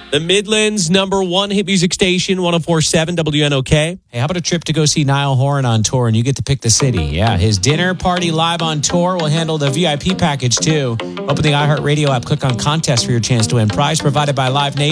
The Midland's #1 hit music station, 104.7 WNOK. Hey, how about a trip to go see Niall Horan on tour and you get to pick the city? Yeah, his dinner party live on tour will handle the VIP package too. Open the iHeartRadio app, click on contest for your chance to win. Prize provided by Live Nation.